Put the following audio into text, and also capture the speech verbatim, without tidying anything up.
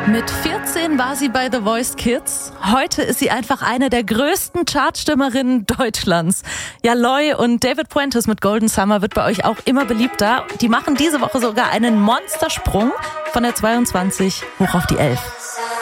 Mit vierzehn war sie bei The Voice Kids. Heute ist sie einfach eine der größten Chartstimmerinnen Deutschlands. Ja, Loi und David Puentes mit Golden Summer wird bei euch auch immer beliebter. Die machen diese Woche sogar einen Monstersprung von der zweiundzwanzig hoch auf die elf.